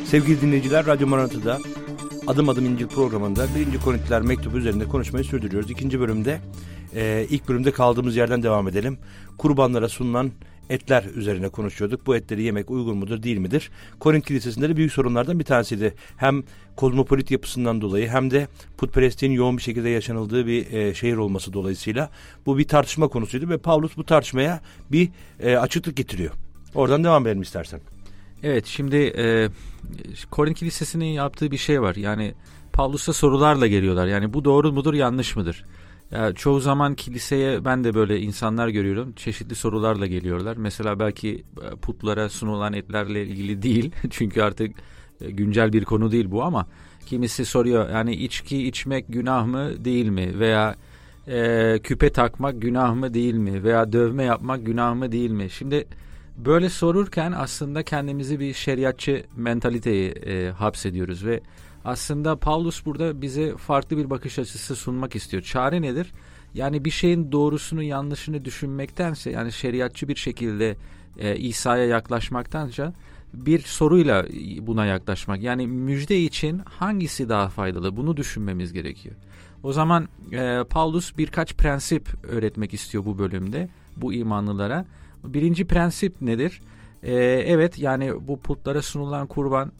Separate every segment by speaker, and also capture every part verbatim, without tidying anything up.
Speaker 1: Sevgili dinleyiciler, Radyo Maranata'da Adım Adım İncil programında birinci Korintiler mektubu üzerinde konuşmayı sürdürüyoruz. İkinci bölümde, e, ilk bölümde kaldığımız yerden devam edelim. Kurbanlara sunulan etler üzerine konuşuyorduk. Bu etleri yemek uygun mudur, değil midir? Korint Kilisesi'nde de büyük sorunlardan bir tanesiydi. Hem kozmopolit yapısından dolayı hem de putperestliğin yoğun bir şekilde yaşanıldığı bir e, şehir olması dolayısıyla bu bir tartışma konusuydu ve Pavlus bu tartışmaya bir e, açıklık getiriyor. Oradan devam edelim istersen.
Speaker 2: Evet, şimdi e, Korint Kilisesi'nin yaptığı bir şey var. Yani Pavlus'a sorularla geliyorlar. Yani bu doğru mudur, yanlış mıdır? Ya, çoğu zaman kiliseye ben de böyle insanlar görüyorum. Çeşitli sorularla geliyorlar. Mesela belki putlara sunulan etlerle ilgili değil. Çünkü artık güncel bir konu değil bu, ama kimisi soruyor. Yani içki içmek günah mı, değil mi? Veya e, küpe takmak günah mı, değil mi? Veya dövme yapmak günah mı, değil mi? Şimdi böyle sorurken aslında kendimizi bir şeriatçı mentaliteye e, hapsediyoruz ve aslında Pavlus burada bize farklı bir bakış açısı sunmak istiyor. Çare nedir? Yani bir şeyin doğrusunu yanlışını düşünmektense, yani şeriatçı bir şekilde e, İsa'ya yaklaşmaktanca bir soruyla buna yaklaşmak. Yani müjde için hangisi daha faydalı? Bunu düşünmemiz gerekiyor. O zaman e, Pavlus birkaç prensip öğretmek istiyor bu bölümde bu imanlılara. Birinci prensip nedir? Ee, evet, yani bu putlara sunulan kurban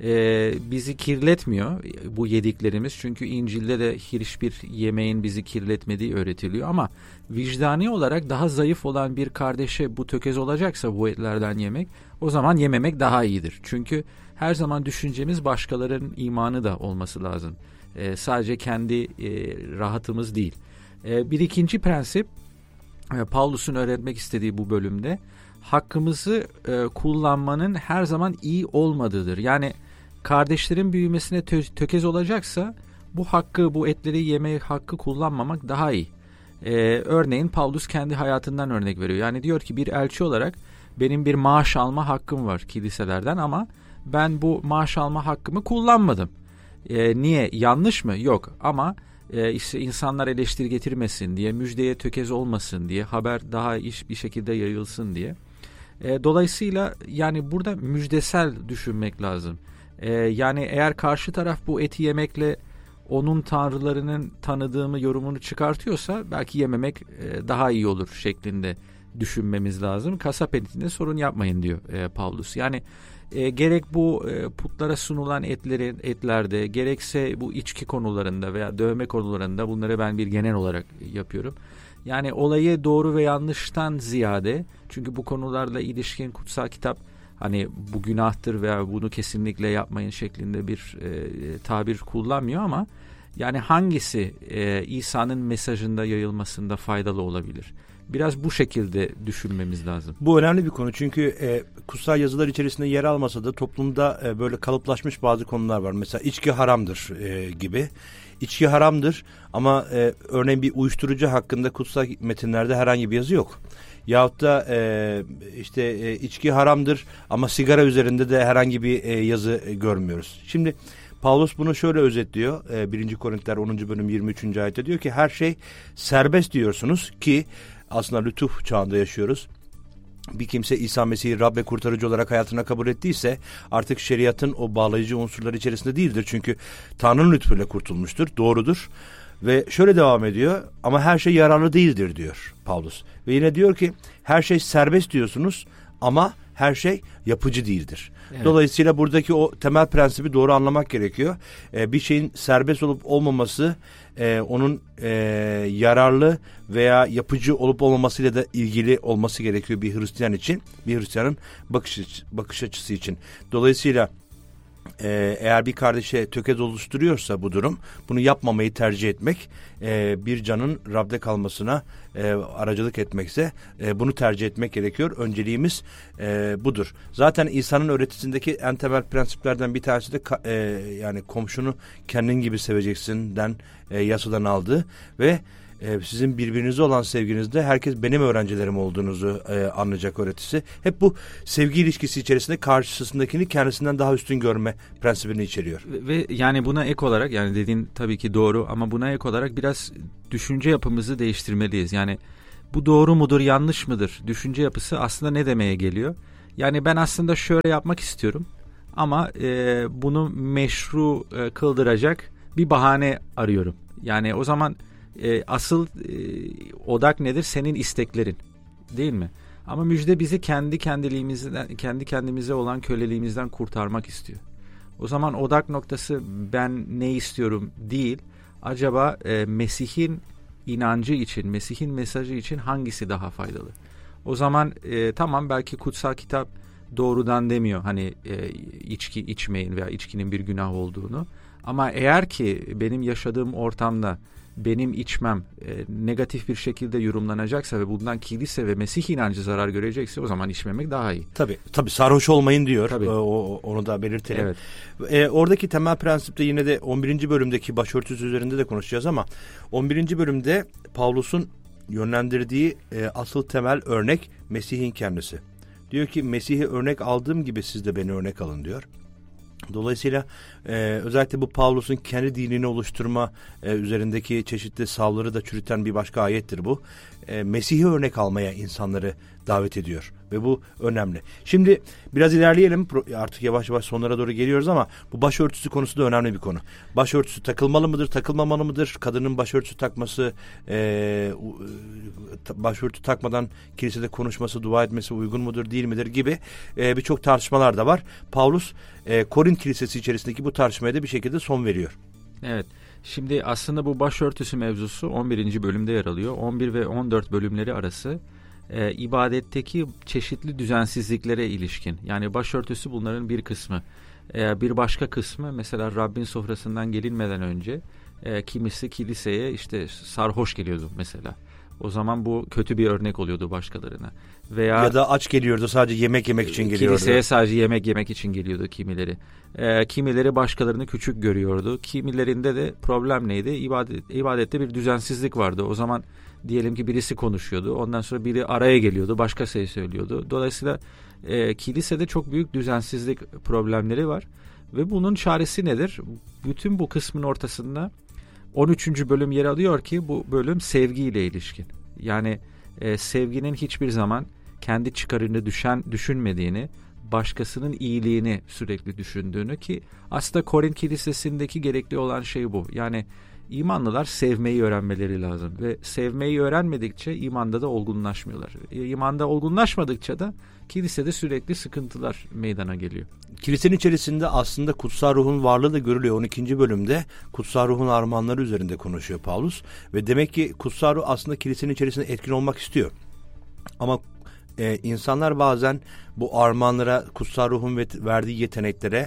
Speaker 2: e, bizi kirletmiyor, bu yediklerimiz. Çünkü İncil'de de hiçbir yemeğin bizi kirletmediği öğretiliyor. Ama vicdani olarak daha zayıf olan bir kardeşe bu tökez olacaksa bu etlerden yemek, o zaman yememek daha iyidir. Çünkü her zaman düşüncemiz başkalarının imanı da olması lazım. E, sadece kendi e, rahatımız değil. E, bir ikinci prensip, Pavlus'un öğretmek istediği bu bölümde hakkımızı e, kullanmanın her zaman iyi olmadığıdır. Yani kardeşlerin büyümesine tö- tökez olacaksa bu hakkı, bu etleri yeme hakkı kullanmamak daha iyi. E, örneğin Pavlus kendi hayatından örnek veriyor. Yani diyor ki bir elçi olarak benim bir maaş alma hakkım var kiliselerden, ama ben bu maaş alma hakkımı kullanmadım. E, niye? Yanlış mı? Yok, ama Ee, işte insanlar eleştiri getirmesin diye, müjdeye tökez olmasın diye, haber daha iş bir şekilde yayılsın diye. Ee, dolayısıyla yani burada müjdesel düşünmek lazım. Ee, yani eğer karşı taraf bu eti yemekle onun tanrılarının tanıdığımı yorumunu çıkartıyorsa belki yememek e, daha iyi olur şeklinde düşünmemiz lazım. Kasap etinde sorun yapmayın diyor e, Pavlus. Yani E, gerek bu e, putlara sunulan etlerin etlerde, gerekse bu içki konularında veya dövme konularında, bunları ben bir genel olarak yapıyorum. Yani olayı doğru ve yanlıştan ziyade, çünkü bu konularla ilişkin kutsal kitap hani bu günahtır veya bunu kesinlikle yapmayın şeklinde bir e, tabir kullanmıyor, ama yani hangisi e, İsa'nın mesajında yayılmasında faydalı olabilir? Biraz bu şekilde düşünmemiz lazım.
Speaker 1: Bu önemli bir konu, çünkü e, kutsal yazılar içerisinde yer almasa da toplumda e, böyle kalıplaşmış bazı konular var. Mesela içki haramdır e, gibi. İçki haramdır ama e, örneğin bir uyuşturucu hakkında kutsal metinlerde herhangi bir yazı yok. Yahut da e, işte e, içki haramdır ama sigara üzerinde de herhangi bir e, yazı e, görmüyoruz. Şimdi Pavlus bunu şöyle özetliyor. E, birinci Korintiler onuncu bölüm yirmi üçüncü ayette diyor ki her şey serbest diyorsunuz ki aslında lütuf çağında yaşıyoruz. Bir kimse İsa Mesih'i Rab ve kurtarıcı olarak hayatına kabul ettiyse artık şeriatın o bağlayıcı unsurları içerisinde değildir. Çünkü Tanrı'nın lütfuyla kurtulmuştur. Doğrudur. Ve şöyle devam ediyor. Ama her şey yararlı değildir diyor Pavlus. Ve yine diyor ki her şey serbest diyorsunuz ama her şey yapıcı değildir. Evet. Dolayısıyla buradaki o temel prensibi doğru anlamak gerekiyor. Ee, bir şeyin serbest olup olmaması e, onun e, yararlı veya yapıcı olup olmamasıyla da ilgili olması gerekiyor bir Hristiyan için. Bir Hristiyanın bakış, bakış açısı için. Dolayısıyla Ee, eğer bir kardeşe tökez oluşturuyorsa bu durum, bunu yapmamayı tercih etmek, e, bir canın Rab'de kalmasına e, aracılık etmekse e, bunu tercih etmek gerekiyor. Önceliğimiz e, budur. Zaten İsa'nın öğretisindeki en temel prensiplerden bir tanesi de ka- e, yani komşunu kendin gibi seveceksinden e, yasadan aldığı ve sizin birbirinize olan sevginizde herkes benim öğrencilerim olduğunuzu e, anlayacak öğretisi. Hep bu sevgi ilişkisi içerisinde karşısındakini kendisinden daha üstün görme prensibini içeriyor.
Speaker 2: Ve, ve yani buna ek olarak, yani dediğin tabii ki doğru, ama buna ek olarak biraz düşünce yapımızı değiştirmeliyiz. Yani bu doğru mudur, yanlış mıdır? Düşünce yapısı aslında ne demeye geliyor? Yani ben aslında şöyle yapmak istiyorum. Ama e, bunu meşru e, kıldıracak bir bahane arıyorum. Yani o zaman e, asıl e, odak nedir? Senin isteklerin, değil mi? Ama müjde bizi kendi kendiliğimizden, kendi kendimize olan köleliğimizden kurtarmak istiyor. O zaman odak noktası ben ne istiyorum değil. Acaba e, Mesih'in inancı için, Mesih'in mesajı için hangisi daha faydalı? O zaman e, tamam, belki kutsal kitap doğrudan demiyor hani e, içki içmeyin veya içkinin bir günah olduğunu. Ama eğer ki benim yaşadığım ortamda benim içmem e, negatif bir şekilde yorumlanacaksa ve bundan kilise ve Mesih inancı zarar görecekse, o zaman içmemek daha iyi.
Speaker 1: Tabii, tabii sarhoş olmayın diyor.
Speaker 2: Tabii.
Speaker 1: O, onu da belirtelim.
Speaker 2: Evet.
Speaker 1: E, oradaki temel prensip de yine de on birinci bölümdeki başörtüsü üzerinde de konuşacağız ama on birinci bölümde Pavlus'un yönlendirdiği e, asıl temel örnek Mesih'in kendisi. Diyor ki Mesih'i örnek aldığım gibi siz de beni örnek alın diyor. Dolayısıyla e, özellikle bu Pavlus'un kendi dinini oluşturma e, üzerindeki çeşitli savları da çürüten bir başka ayettir bu. E, Mesih'i örnek almaya insanları davet ediyor ve bu önemli. Şimdi biraz ilerleyelim, artık yavaş yavaş sonlara doğru geliyoruz ama bu başörtüsü konusu da önemli bir konu. Başörtüsü takılmalı mıdır, takılmamalı mıdır? Kadının başörtüsü takması, e, başörtü takmadan kilisede konuşması, dua etmesi uygun mudur, değil midir gibi e, birçok tartışmalar da var. Pavlus e, Korint Kilisesi içerisindeki bu tartışmaya da bir şekilde son veriyor.
Speaker 2: Evet. Şimdi aslında bu başörtüsü mevzusu on birinci bölümde yer alıyor. on bir ve on dört bölümleri arası e, ibadetteki çeşitli düzensizliklere ilişkin. Yani başörtüsü bunların bir kısmı. E, bir başka kısmı mesela Rabbin sofrasından gelinmeden önce e, kimisi kiliseye işte sarhoş geliyordu mesela. O zaman bu kötü bir örnek oluyordu başkalarına. Veya
Speaker 1: ya da aç geliyordu, sadece yemek yemek için geliyordu.
Speaker 2: Kiliseye sadece yemek yemek için geliyordu kimileri. Ee, kimileri başkalarını küçük görüyordu. Kimilerinde de problem neydi? İbadet, ibadette bir düzensizlik vardı. O zaman diyelim ki birisi konuşuyordu. Ondan sonra biri araya geliyordu. Başka şey söylüyordu. Dolayısıyla e, kilisede çok büyük düzensizlik problemleri var. Ve bunun çaresi nedir? Bütün bu kısmın ortasında on üçüncü bölüm yer alıyor ki bu bölüm sevgiyle ilişkin. Yani e, sevginin hiçbir zaman kendi çıkarını düşen düşünmediğini, başkasının iyiliğini sürekli düşündüğünü, ki aslında Korint Kilisesi'ndeki gerekli olan şey bu. Yani imanlılar sevmeyi öğrenmeleri lazım ve sevmeyi öğrenmedikçe imanda da olgunlaşmıyorlar. İmanda olgunlaşmadıkça da kilisede sürekli sıkıntılar meydana geliyor.
Speaker 1: Kilisenin içerisinde aslında kutsal ruhun varlığı da görülüyor. on ikinci bölümde kutsal ruhun armağanları üzerinde konuşuyor Pavlus ve demek ki kutsal ruh aslında kilisenin içerisinde etkin olmak istiyor. Ama e, insanlar bazen bu armağanlara, kutsal ruhun verdiği yeteneklere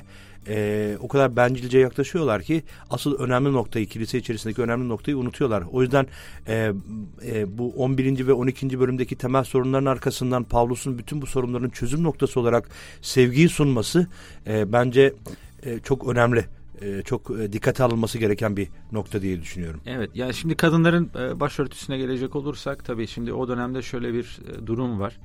Speaker 1: e, o kadar bencilce yaklaşıyorlar ki asıl önemli noktayı, kilise içerisindeki önemli noktayı unutuyorlar. O yüzden e, e, bu on birinci ve on ikinci bölümdeki temel sorunların arkasından Pavlus'un bütün bu sorunların çözüm noktası olarak sevgiyi sunması e, bence e, çok önemli. Çok dikkate alınması gereken bir nokta diye düşünüyorum.
Speaker 2: Evet, yani şimdi kadınların başörtüsüne gelecek olursak, tabii şimdi o dönemde şöyle bir durum var.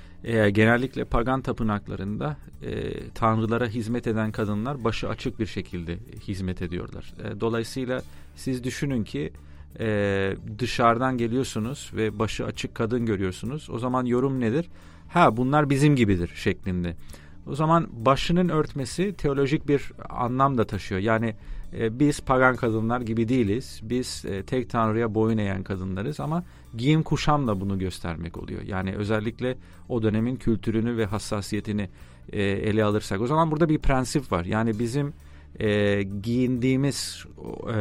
Speaker 2: E, genellikle pagan tapınaklarında e, tanrılara hizmet eden kadınlar başı açık bir şekilde hizmet ediyorlar. E, dolayısıyla siz düşünün ki e, dışarıdan geliyorsunuz ve başı açık kadın görüyorsunuz. O zaman yorum nedir? Ha, bunlar bizim gibidir şeklinde. O zaman başının örtmesi teolojik bir anlam da taşıyor. Yani e, biz pagan kadınlar gibi değiliz. Biz e, tek tanrıya boyun eğen kadınlarız ama giyim kuşamla bunu göstermek oluyor. Yani özellikle o dönemin kültürünü ve hassasiyetini e, ele alırsak. O zaman burada bir prensip var. Yani bizim e, giyindiğimiz e,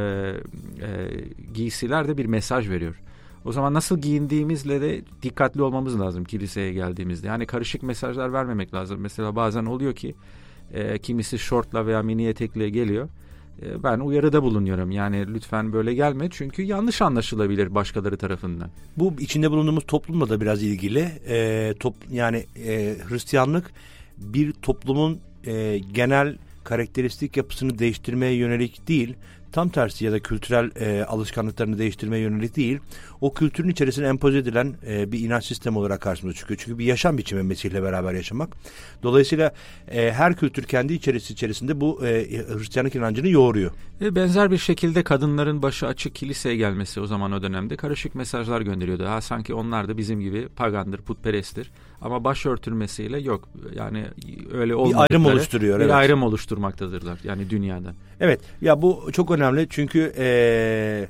Speaker 2: e, giysiler de bir mesaj veriyor. O zaman nasıl giyindiğimizle de dikkatli olmamız lazım kiliseye geldiğimizde. Yani karışık mesajlar vermemek lazım. Mesela bazen oluyor ki e, kimisi şortla veya mini etekle geliyor. E, ben uyarıda bulunuyorum. Yani lütfen böyle gelme, çünkü yanlış anlaşılabilir başkaları tarafından.
Speaker 1: Bu içinde bulunduğumuz toplumla da biraz ilgili. E, top, yani e, Hristiyanlık bir toplumun e, genel karakteristik yapısını değiştirmeye yönelik değil, tam tersi ya da kültürel e, alışkanlıklarını değiştirmeye yönelik değil, o kültürün içerisine empoze edilen e, bir inanç sistemi olarak karşımıza çıkıyor. Çünkü bir yaşam biçimi Mesih'le beraber yaşamak. Dolayısıyla e, her kültür kendi içerisi içerisinde bu e, Hristiyanlık inancını yoğuruyor.
Speaker 2: Ve benzer bir şekilde kadınların başı açık kiliseye gelmesi o zaman o dönemde karışık mesajlar gönderiyordu. Ha, sanki onlar da bizim gibi pagandır, putperesttir. Ama başörtülmesiyle yok. Yani öyle olmadıkları.
Speaker 1: Bir ayrım oluşturuyor.
Speaker 2: Bir
Speaker 1: evet.
Speaker 2: ayrım oluşturmaktadırlar. Yani dünyada.
Speaker 1: Evet. Ya bu çok önemli çünkü e,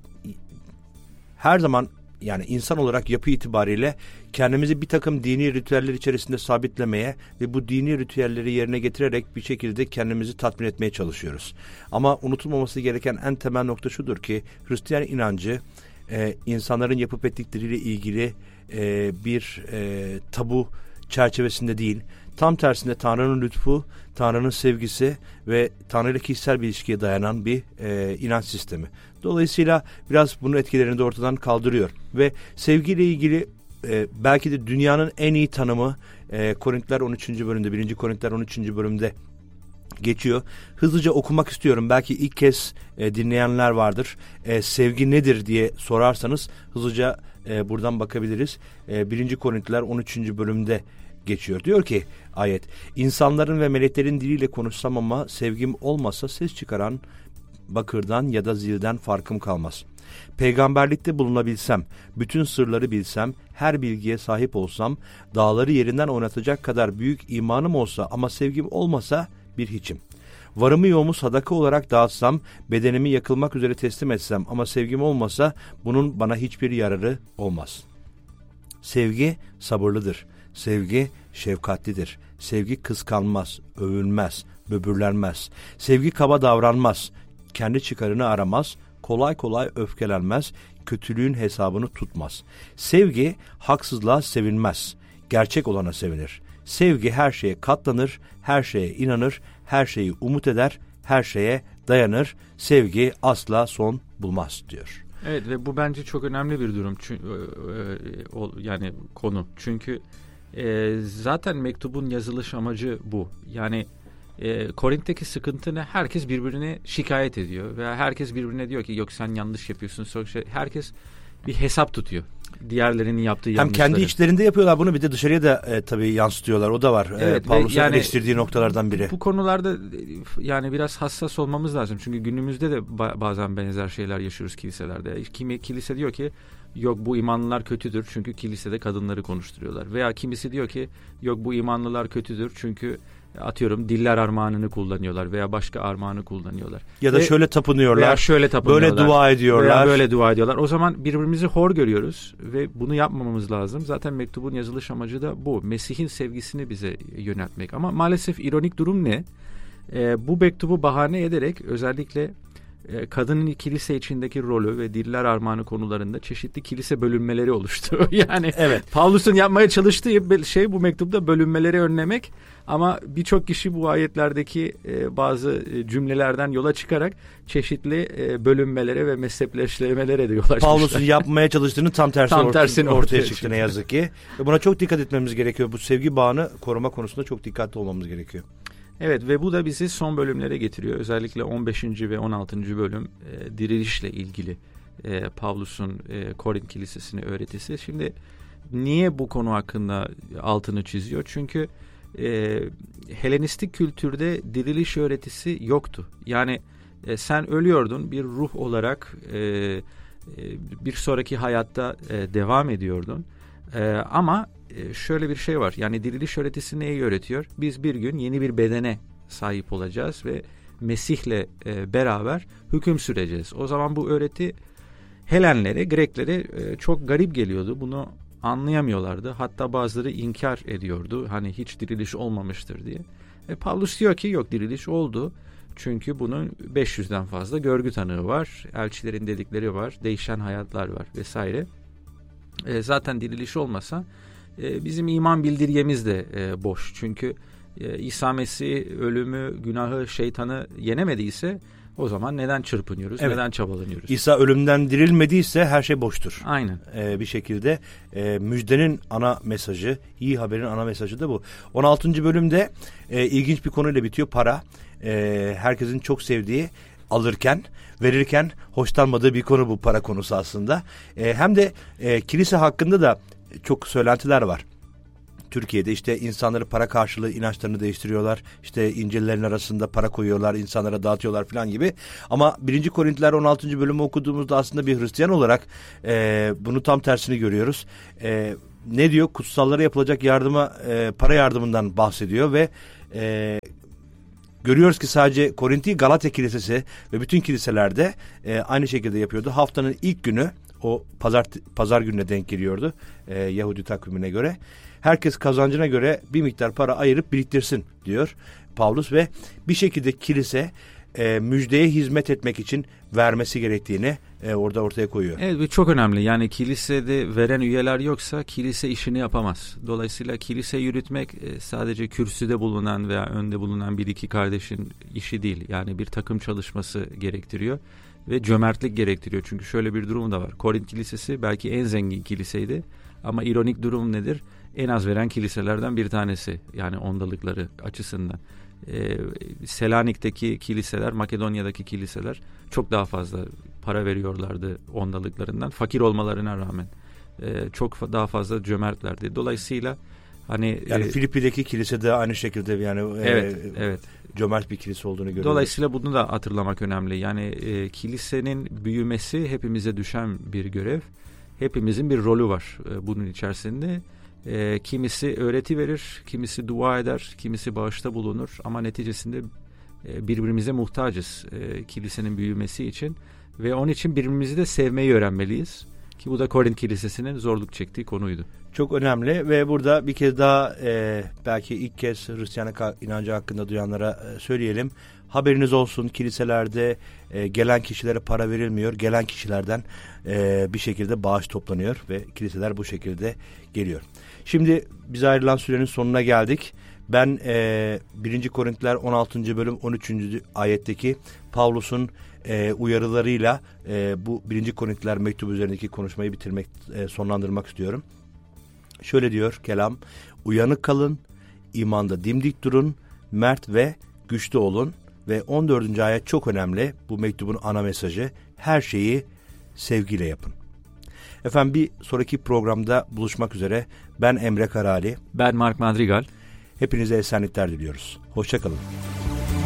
Speaker 1: her zaman yani insan olarak yapı itibariyle kendimizi bir takım dini ritüeller içerisinde sabitlemeye ve bu dini ritüelleri yerine getirerek bir şekilde kendimizi tatmin etmeye çalışıyoruz. Ama unutulmaması gereken en temel nokta şudur ki Hristiyan inancı e, insanların yapıp ettikleriyle ilgili e, bir e, tabu çerçevesinde değil, tam tersinde Tanrı'nın lütfu, Tanrı'nın sevgisi ve Tanrı ile kişisel bir ilişkiye dayanan bir e, inanç sistemi. Dolayısıyla biraz bunun etkilerini de ortadan kaldırıyor. Ve sevgiyle ilgili e, belki de dünyanın en iyi tanımı e, Korintiler on üçüncü bölümde, birinci Korintiler on üçüncü bölümde geçiyor. Hızlıca okumak istiyorum. Belki ilk kez e, dinleyenler vardır. E, sevgi nedir diye sorarsanız hızlıca e, buradan bakabiliriz. E, birinci Korintiler on üçüncü bölümde geçiyor. Diyor ki ayet, insanların ve meleklerin diliyle konuşsam ama sevgim olmasa ses çıkaran bakırdan ya da zilden farkım kalmaz. Peygamberlikte bulunabilsem, bütün sırları bilsem, her bilgiye sahip olsam, dağları yerinden oynatacak kadar büyük imanım olsa ama sevgim olmasa bir hiçim. Varımı yoğumu sadaka olarak dağıtsam, bedenimi yakılmak üzere teslim etsem ama sevgim olmasa bunun bana hiçbir yararı olmaz. Sevgi sabırlıdır. Sevgi şefkatlidir. Sevgi kıskanmaz, övünmez, böbürlenmez. Sevgi kaba davranmaz, kendi çıkarını aramaz, kolay kolay öfkelenmez, kötülüğün hesabını tutmaz. Sevgi haksızlığa sevinmez, gerçek olana sevinir. Sevgi her şeye katlanır, her şeye inanır, her şeyi umut eder, her şeye dayanır. Sevgi asla son bulmaz diyor.
Speaker 2: Evet ve bu bence çok önemli bir durum. Çünkü, yani konu. Çünkü e, zaten mektubun yazılış amacı bu. Yani e, Korint'teki sıkıntı ne? Herkes birbirine şikayet ediyor. Ve herkes birbirine diyor ki yok sen yanlış yapıyorsun. Herkes bir hesap tutuyor. Diğerlerinin yaptığı
Speaker 1: hem
Speaker 2: yanlışları.
Speaker 1: Hem kendi içlerinde yapıyorlar bunu, bir de dışarıya da e, tabii yansıtıyorlar. O da var. Evet, e, Pavlus'un yani, eleştirdiği noktalardan biri.
Speaker 2: Bu konularda yani biraz hassas olmamız lazım. Çünkü günümüzde de ba- bazen benzer şeyler yaşıyoruz kiliselerde. Kimi kilise diyor ki yok bu imanlılar kötüdür çünkü kilisede kadınları konuşturuyorlar. Veya kimisi diyor ki yok bu imanlılar kötüdür çünkü atıyorum diller armağanını kullanıyorlar veya başka armağanı kullanıyorlar.
Speaker 1: Ya da Ve, şöyle tapınıyorlar.
Speaker 2: Veya şöyle tapınıyorlar.
Speaker 1: Böyle dua ediyorlar.
Speaker 2: Veya böyle dua ediyorlar. O zaman birbirimizi hor görüyoruz ve bunu yapmamamız lazım. Zaten mektubun yazılış amacı da bu. Mesih'in sevgisini bize yöneltmek. Ama maalesef ironik durum ne? Ee, bu mektubu bahane ederek özellikle e, kadının kilise içindeki rolü ve diller armağanı konularında çeşitli kilise bölünmeleri oluştu. Yani evet. Pavlus'un yapmaya çalıştığı şey bu mektupta bölünmeleri önlemek. Ama birçok kişi bu ayetlerdeki e, bazı cümlelerden yola çıkarak çeşitli e, bölünmelere ve mezhepleştirmelere de yol açmışlar.
Speaker 1: Pavlus'un yapmaya çalıştığını tam tersi
Speaker 2: tam
Speaker 1: orta,
Speaker 2: tersini
Speaker 1: ortaya,
Speaker 2: ortaya
Speaker 1: çıktı ne yazık ki. Ve buna çok dikkat etmemiz gerekiyor. Bu sevgi bağını koruma konusunda çok dikkatli olmamız gerekiyor.
Speaker 2: Evet ve bu da bizi son bölümlere getiriyor. Özellikle on beşinci ve on altıncı bölüm e, dirilişle ilgili e, Pavlus'un e, Korint Kilisesi'ne öğretisi. Şimdi niye bu konu hakkında altını çiziyor? Çünkü e, Helenistik kültürde diriliş öğretisi yoktu. Yani e, sen ölüyordun bir ruh olarak e, e, bir sonraki hayatta e, devam ediyordun. E, ama şöyle bir şey var. Yani diriliş öğretisi neyi öğretiyor? Biz bir gün yeni bir bedene sahip olacağız ve Mesih'le e, beraber hüküm süreceğiz. O zaman bu öğreti Helenlere, Greklere e, çok garip geliyordu. Bunu anlayamıyorlardı. Hatta bazıları inkar ediyordu. Hani hiç diriliş olmamıştır diye. E, Pavlus diyor ki yok diriliş oldu. Çünkü bunun beş yüzden fazla görgü tanığı var. Elçilerin dedikleri var. Değişen hayatlar var vesaire. E, zaten diriliş olmasa e, bizim iman bildirgemiz de e, boş. Çünkü e, İsa Mesih ölümü, günahı, şeytanı yenemediyse o zaman neden çırpınıyoruz, evet. Neden çabalanıyoruz?
Speaker 1: İsa ölümden dirilmediyse her şey boştur.
Speaker 2: Aynen.
Speaker 1: Ee, bir şekilde e, müjdenin ana mesajı, iyi haberin ana mesajı da bu. on altıncı bölümde e, ilginç bir konuyla bitiyor, para. E, herkesin çok sevdiği. alırken, verirken hoşlanmadığı bir konu bu para konusu aslında. E, hem de e, kilise hakkında da çok söylentiler var. Türkiye'de işte insanları para karşılığı inançlarını değiştiriyorlar. İşte İncil'lerin arasında para koyuyorlar, insanlara dağıtıyorlar falan gibi. Ama birinci Korintiler on altıncı bölümü okuduğumuzda aslında bir Hristiyan olarak e, bunu tam tersini görüyoruz. E, ne diyor? Kutsallara yapılacak yardıma, e, para yardımından bahsediyor ve e, görüyoruz ki sadece Korinti, Galatya Kilisesi ve bütün kiliselerde e, aynı şekilde yapıyordu. Haftanın ilk günü, o pazar pazar gününe denk geliyordu e, Yahudi takvimine göre. Herkes kazancına göre bir miktar para ayırıp biriktirsin diyor Pavlus ve bir şekilde kilise e, müjdeye hizmet etmek için vermesi gerektiğini e, orada ortaya koyuyor.
Speaker 2: Evet, bu çok önemli. Yani kilisede veren üyeler yoksa kilise işini yapamaz. Dolayısıyla kilise yürütmek e, sadece kürsüde bulunan veya önde bulunan bir iki kardeşin işi değil. Yani bir takım çalışması gerektiriyor ve cömertlik gerektiriyor. Çünkü şöyle bir durum da var. Korint Kilisesi belki en zengin kiliseydi ama ironik durum nedir? En az veren kiliselerden bir tanesi, yani ondalıkları açısından. Ee, Selanik'teki kiliseler, Makedonya'daki kiliseler çok daha fazla para veriyorlardı ondalıklarından, fakir olmalarına rağmen ee, çok daha fazla cömertlerdi. Dolayısıyla hani
Speaker 1: yani
Speaker 2: e,
Speaker 1: Filipi'deki kilise de aynı şekilde yani
Speaker 2: evet,
Speaker 1: e,
Speaker 2: evet.
Speaker 1: cömert bir kilise olduğunu görüyoruz.
Speaker 2: Dolayısıyla bunu da hatırlamak önemli. Yani e, kilisenin büyümesi hepimize düşen bir görev. Hepimizin bir rolü var e, bunun içerisinde. E, kimisi öğreti verir, kimisi dua eder, kimisi bağışta bulunur ama neticesinde e, birbirimize muhtacız e, kilisenin büyümesi için ve onun için birbirimizi de sevmeyi öğrenmeliyiz ki bu da Korint Kilisesi'nin zorluk çektiği konuydu.
Speaker 1: Çok önemli ve burada bir kez daha e, belki ilk kez Hristiyanlık inancı hakkında duyanlara e, söyleyelim. Haberiniz olsun, kiliselerde e, gelen kişilere para verilmiyor. Gelen kişilerden e, bir şekilde bağış toplanıyor ve kiliseler bu şekilde geliyor. Şimdi bize ayrılan sürenin sonuna geldik. Ben e, birinci Korintiler on altıncı bölüm on üçüncü ayetteki Pavlus'un e, uyarılarıyla e, bu birinci Korintiler mektubu üzerindeki konuşmayı bitirmek, e, sonlandırmak istiyorum. Şöyle diyor kelam: uyanık kalın, imanda dimdik durun, mert ve güçlü olun. Ve on dördüncü ayet çok önemli. Bu mektubun ana mesajı: her şeyi sevgiyle yapın. Efendim, bir sonraki programda buluşmak üzere. Ben Emre Karali.
Speaker 2: Ben Mark Madrigal.
Speaker 1: Hepinize esenlikler diliyoruz. Hoşça kalın.